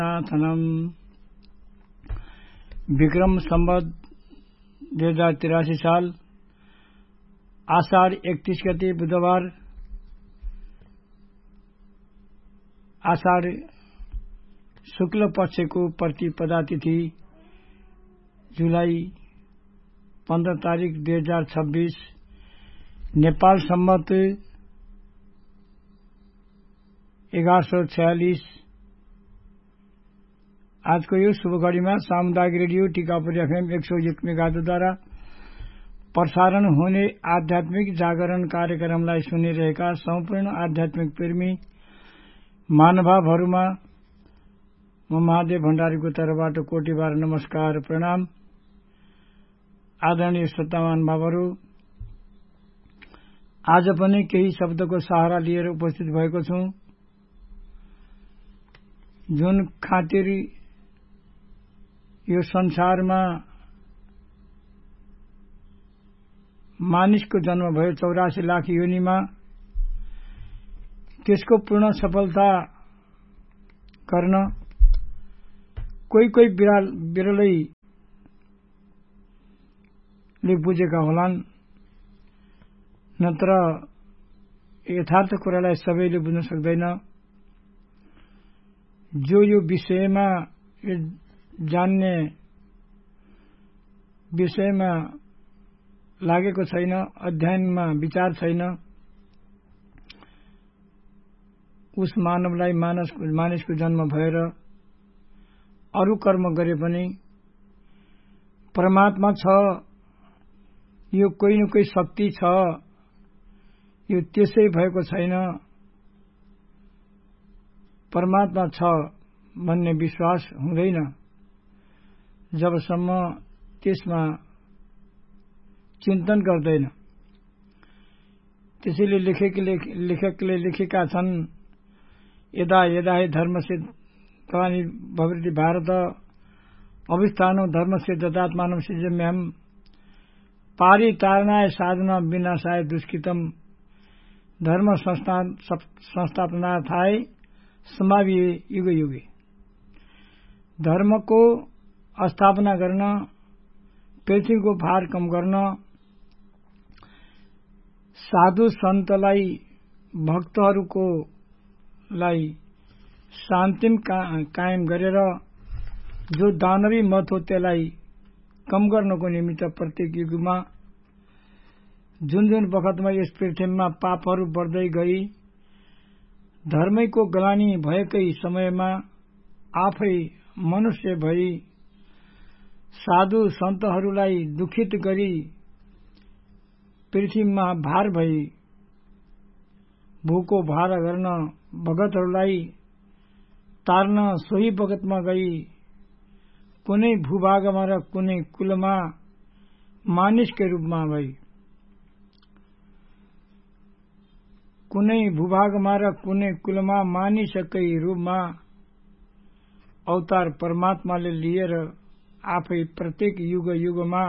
नाथनम विक्रम संवत 2083 साल आषाढ़ 31 गते बुधबार आषाढ़ शुक्ल पक्षको प्रतिपदा तिथि जुलाई 15 तारिक 2026 नेपाल संवत 1146 आज को यो शुभ घड़ीमा सामुदायिक रेडियो टिकापुर एफएम 101 मेगाहर्ज द्वारा प्रसारण हुने आध्यात्मिक जागरण कार्यक्रमलाई सुनिरहेका सम्पूर्ण आध्यात्मिक प्रेमी महानुभावहरुमा म महादेव भण्डारीको तर्फबाट कोटिबार नमस्कार प्रणाम। आदरणीय श्रोतामान बाबुहरु, आज पनि केही शब्दको सहारा लिएर उपस्थित भएको छु, जुन खातिर यो संसारमा मानिसको जन्म भयो 84 लाख योनिमा। त्यसको पूर्ण सफलता गर्न कोही बिरलै बुझेका होलान्, नत्र यथार्थ कुरालाई सबैले बुझ्न सक्दैन। जो यो विषयमा जान्ने विषयमा लागेको छैन, अध्ययनमा विचार छैन, उस मानवलाई मानिसको जन्म भएर अरु कर्म गरे पनि परमात्मा छ, यो कोही न कोही शक्ति छ, यो त्यसै भएको छैन, परमात्मा छ भन्ने विश्वास हुँदैन जबसम्म त्यसमा चिन्तन गर्दैन। त्यसैले लेखकले लेखेका छन्, यदा यदा हि धर्मस्य तदानी भवति भारत अभिस्थानो धर्मस्य ददात्मानं सृजम्यहम् पारितारणाय साधना विनाशाय दुष्कृतम धर्म संस्थापनार्थाय समाविए युगे युगे। धर्मको स्थापना गर्न, पृथ्वीको भार कम गर्न, साधु सन्तलाई भक्तहरूको लाई शान्तिम कायम गरेर जो दानवी मत हो त्यसलाई कम गर्नको निमित्त प्रत्येक युगमा जुन जुन वखतमा यस पृथ्वीमा पापहरू बढ्दै गई, धर्मैको गलानी भएकै समयमा आफै मनुष्य भई साधु सन्तहरूलाई दुखित गरी पृथ्वीमा भार भई भूको भार गर्न भगतहरूलाई तार्न सोही वखतमा गई कुनै भूभागमा र कुनै कुलमा मानिसकै रूपमा भई, कुनै भूभागमा र कुनै कुलमा मानिसकै रूपमा अवतार परमात्माले लिएर आफै प्रत्येक युग युगमा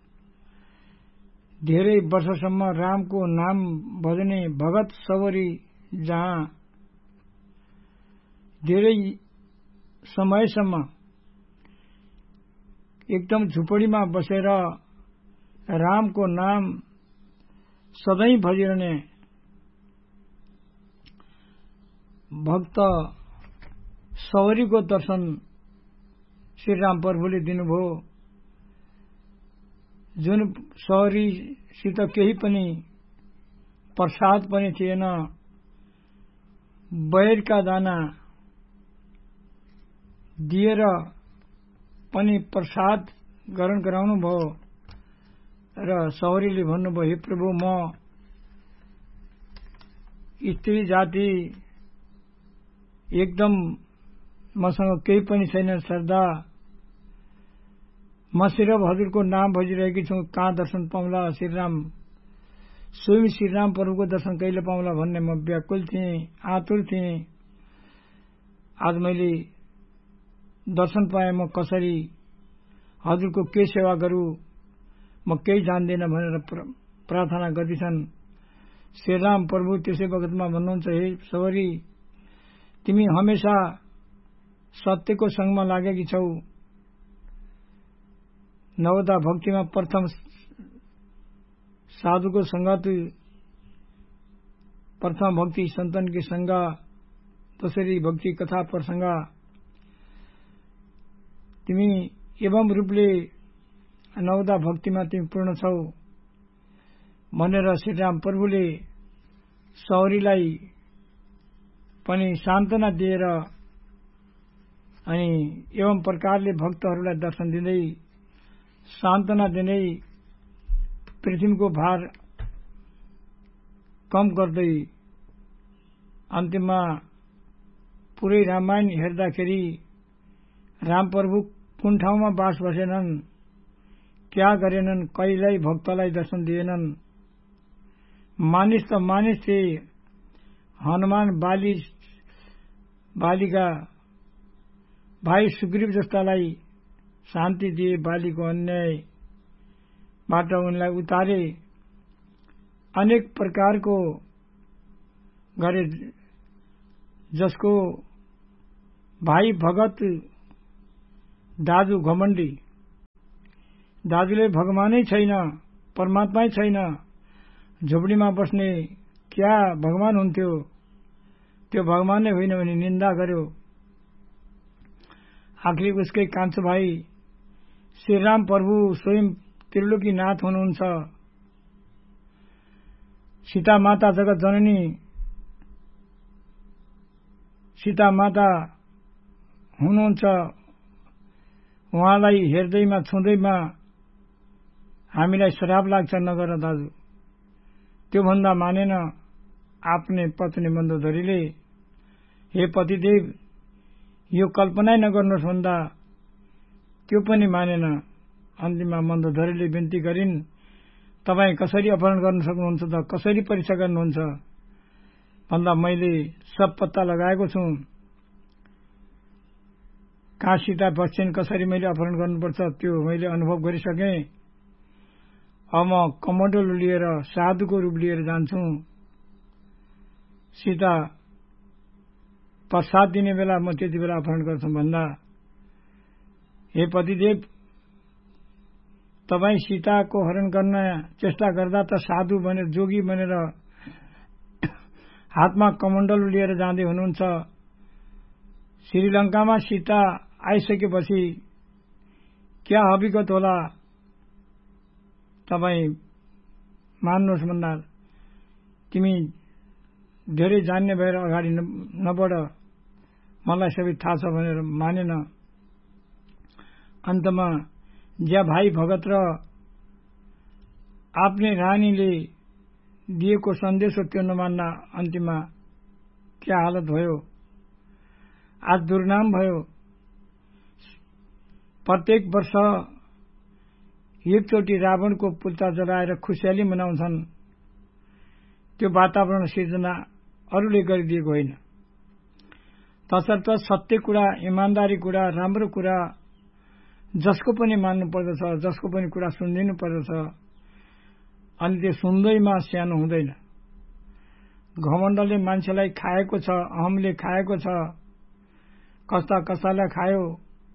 धेरै वर्षसम्म रामको नाम भजने भगत सवरी जहाँ धेरै समयसम्म एकदम झुपडीमा बसेर रामको नाम सधैं भजिरहने भक्त सवरीको दर्शन श्री राम प्रभुले दिनुभयो। जुन सवरीसित केही पनि प्रसाद पनि थिएन, बैरका दाना दिएर पनि प्रसाद ग्रहण गराउनु भयो र सवरीले भन्नुभयो, हे प्रभु, म स्त्री जाति एकदम मसँग केही पनि छैन श्रद्धा, म सिर्फ हजुरको नाम भजिरहेकी छु, कहाँ दर्शन पाउँला श्रीराम, स्वयं श्रीराम प्रभुको दर्शन कहिले पाउँला भन्ने म व्याकुल थिएँ, आतुर थिएँ। आज मैले दर्शन पाए, म कसरी हजुरको के सेवा गरू, म केही जान्दिन भनेर प्रार्थना गर्दछन्। श्रीराम प्रभु त्यसै वखतमा भन्नुहुन्छ, हे सवरी, तिमी हमेशा सत्यको संगमा लागेकी छौ। नवदा भक्तिमा प्रथम साधुको संगत, प्रथम भक्ति संतन की संग, दोस्री भक्ति कथा प्रसंग। तिमी एवं रूपले नवदा भक्तिमा तिमी पूर्ण छौ भनेर श्रीराम प्रभुले सौरीलाई पनि सान्त्वना दिएर अनि एवं प्रकारले भक्तहरूलाई दर्शन दिँदै सान्त्वना दिँदै पृथ्वीको भार कम गर्दै अन्तिममा पुरै रामायण हेर्दाखेरि राम प्रभु कुन ठाउँमा बास बसेनन्, क्या गरेनन्, कहिल्यै भक्तलाई दर्शन दिएनन्। मानिस त मानिस थिए, हनुमान बालीका भाइ सुग्रीव जस्तालाई शान्ति दिए, बालीको अन्यायबाट उनलाई उतारे, अनेक प्रकारको गरे। जसको भाइ भगत दाजु घमण्डी, दाजुले भगवानै छैन, परमात्मै छैन, झुपडीमा बस्ने क्या भगवान हुन्थ्यो, त्यो भगवान नै होइन भने निन्दा गर्यो। आखिर उसकै कान्छो भाइ श्रीराम प्रभु स्वयं त्रिलोकीनाथ हुनुहुन्छ। सीता माता जगत जननी, सीता माता हुनुहुन्छ। उहाँलाई हेर्दैमा छुँदैमा हामीलाई श्राप लाग्छ, नगर दाजु। त्यो भन्दा मानेन आफ्नै पत्नी मन्दोदरीले, हे पतिदेव यो कल्पना नगर्नुहोस् भन्दा त्यो पनि मानेन। अन्तिममा मन्दोदरीले विन्ती गरिन्, तपाईँ कसरी अपहरण गर्न सक्नुहुन्छ त, कसरी परीक्षा गर्नुहुन्छ भन्दा मैले सब पत्ता लगाएको छु, कहाँ सीता बस्छन्, कसरी मैले अपहरण गर्नुपर्छ त्यो मैले अनुभव गरिसकेँ। अब म कमण्डल लिएर साधुको रूप लिएर जान्छु। सीता प्रसाद दिने बेला म त्यति बेला अपहरण गर्छु भन्दा, हे पतिदेव तपाईँ सीताको हरण गर्न चेष्टा गर्दा त साधु भनेर जोगी भनेर हातमा कमण्डल लिएर जाँदै हुनुहुन्छ। श्रीलंकामा सीता आइसकेपछि क्या हकीकत होला तपाईँ मान्नुहोस् भन्दा तिमी धेरै जान्ने भएर अगाडि नबढ, मलाई सबै थाहा छ भनेर मानेन। अन्तमा ज्या भाइ भगत र आफ्नै रानीले दिएको सन्देश हो त्यो नमान्दा अन्तिममा क्या हालत भयो, आज दुर्नाम भयो। प्रत्येक वर्ष एकचोटि रावणको पुतला जलाएर खुसियाली मनाउँछन्। त्यो वातावरण सिर्जना अरूले गरिदिएको होइन। तसर्थ सत्य कुरा, इमान्दारी कुरा, राम्रो कुरा जसको पनि मान्नु पर्दछ, जसको पनि कुरा सुनिदिनु पर्दछ। अनि त्यो सुन्दैमा सानो हुँदैन। घमण्डले मान्छेलाई खाएको छ, अहमले खाएको छ। कस्ता कस्तालाई खायो,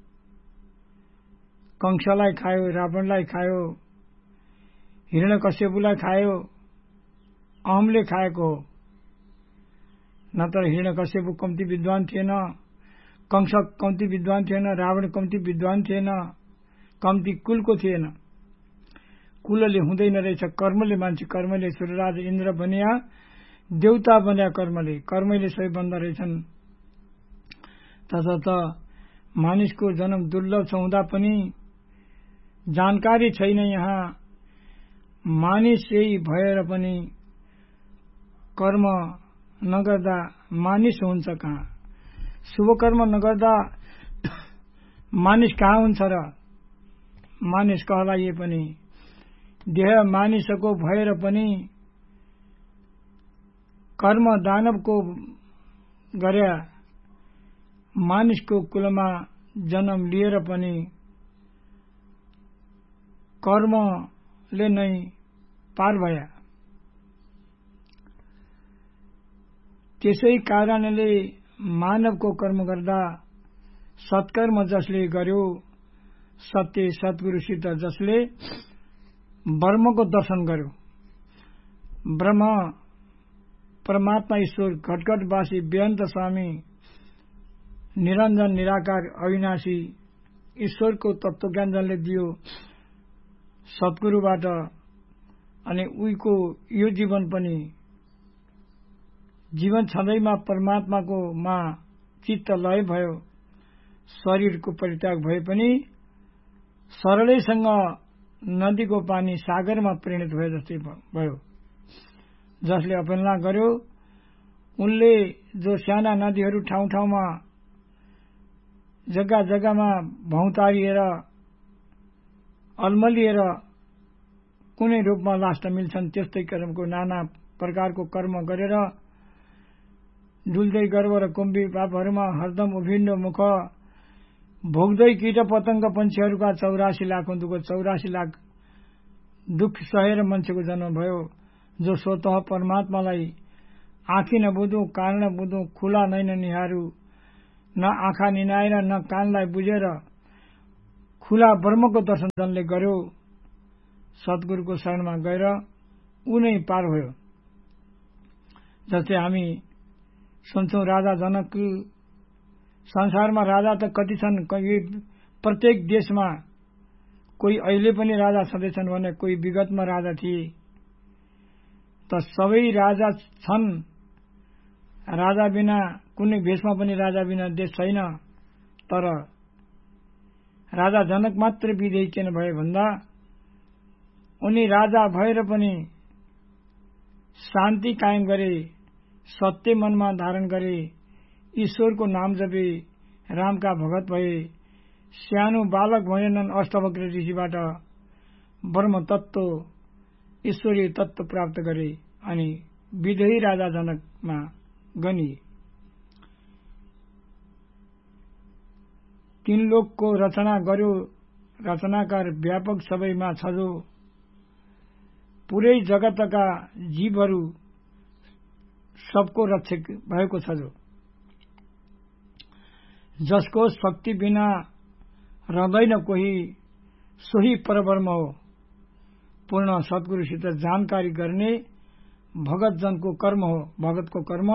कंसलाई खायो, रावणलाई खायो, हिरण्यकश्यपलाई खायो, अहमले खाएको हो। नत्र हिरण्यकश्यप कम्ती विद्वान थिएन, कंस कम्ती विद्वान थिएन, रावण कम्ती विद्वान थिएन, कम्ती कुलको थिएन। कुलले हुँदैन रहेछ, कर्मले मान्छे, कर्मले सूर्यराज इन्द्र बनिया, देउता बनिया कर्मले सबै बन्दा रहेछन्। तसर्थ मानिसको जन्म दुर्लभ छ हुँदा पनि जानकारी छैन। यहाँ मानिस यही भएर पनि कर्म नगर्दा मानिस हुन्छ कहाँ, शुभ कर्म नगर्दा मानिस कहाँ हुन्छ र। मानिस कहलाइए पनि देह मानिसको भएर पनि कर्म दानवको गरे मानिसको कुलमा जन्म लिएर पनि कर्मले नै पार भया। त्यसै कारणले मानवको कर्म गर्दा सत्कर्म जसले गर्यो, सत्य सद्गुरुसित जसले ब्रह्मको दर्शन गर्यो। ब्रह्म परमात्मा ईश्वर घटघटवासी बेअन्त स्वामी निरञ्जन निराकार अविनाशी ईश्वरको तत्वज्ञान जसले दियो सद्गुरुबाट, अनि उहीको यो जीवन पनि जीवन छँदैमा परमात्माको मा चित्त लय भयो, शरीरको परित्याग भए पनि सरलैसँग नदीको पानी सागरमा परिणत भए जस्तै भयो। जसले अपहेलना गर्यो उनले जो साना नदीहरू ठाउँ ठाउँमा जग्गा जग्गामा भौतारिएर अल्मलिएर कुनै रूपमा लास्ट मिल्छन्, त्यस्तै कर्मको नाना प्रकारको कर्म गरेर डुल्दै गर्व र कुम्भी पापहरूमा हरदम उभिन्डो मुख भोग्दै कीट पतंग पंक्षीहरूका 84 लाख हुँदुको 84 लाख दुख सहेर मान्छेको जन्म भयो। जो स्वतः परमात्मालाई आँखी नबुझौं, कान नबुझौं, खुला नैन निहारू, न आँखा निनाएर न कानलाई बुझेर खुला ब्रह्मको दर्शन जसले गर्यो, सद्गुरुको शरणमा गएर उनै पार भयो। जस्तै हामी सुन्छौं राजा जनक, संसारमा राजा त कति छन्, प्रत्येक देशमा कोही अहिले पनि राजा छँदैछन् भने कोही विगतमा राजा थिए। त सबै राजा छन्, राजा बिना कुनै भेषमा पनि राजा बिना देश छैन। तर राजा जनक मात्र विजयी किन भए भन्दा उनी राजा भएर पनि शान्ति कायम गरे, सत्य मनमा धारण गरे, ईश्वरको नाम जपे, रामका भगत भए, सानो बालक भएनन् अष्टवक्र ऋषिबाट ब्रह्म तत्व ईश्वरीय तत्व प्राप्त गरे अनि विजयी राजा जनकमा गनिए। तीन लोकको रचना गर्यो, रचनाकार व्यापक सबैमा छ जो, पुरै जगतका जीवहरू सबको रक्षक भएको छ जो, जसको शक्ति बिना रहँदैन कोही, सोही परब्रह्म हो। पूर्ण सद्गुरुसित जानकारी गर्ने भगत जनको कर्म हो। भगतको कर्म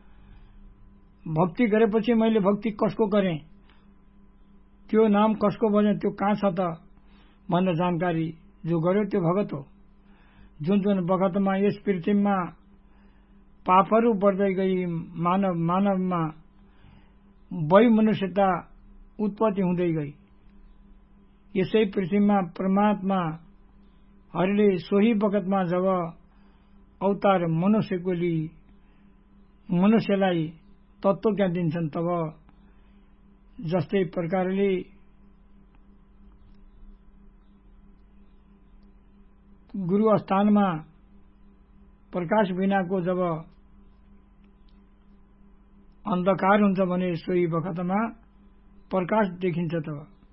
भक्ति गरेपछि मैले भक्ति कसको गरेँ, त्यो नाम कसको बजे, त्यो कहाँ छ त भनेर जानकारी जो गर्यो त्यो भगत हो। जुन जुन बखतमा यस पृथ्वीमा पापहरू बढ्दै गई, मानवमा वैमनुष्यता उत्पत्ति हुँदै गई, यसै पृथ्वीमा परमात्मा हरिले सोही बखतमा जब अवतार मनुष्यको लिई मनुष्यलाई तत्वज्ञान दिन्छन्, तब जस्तै प्रकारले गुरु स्थानमा प्रकाश बिनाको जब अन्धकार हुन्छ भने सोही बखतमा प्रकाश देखिन्छ। तब